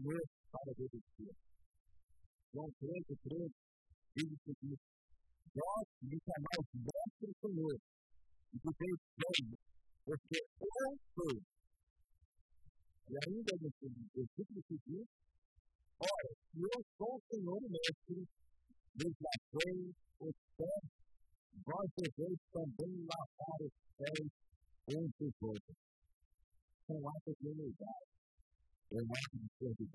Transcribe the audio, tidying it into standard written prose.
Senhor para obedecer. João 13, diz o seguinte: vós me chamais mestre e Senhor, e dizeis bem, porque eu sou. E ainda no versículo seguinte: ora, se eu sou o Senhor e mestre, vos lavei os pés, vós deveis também lavar os pés uns dos outros. São atos de humildade, é um ato de servidão.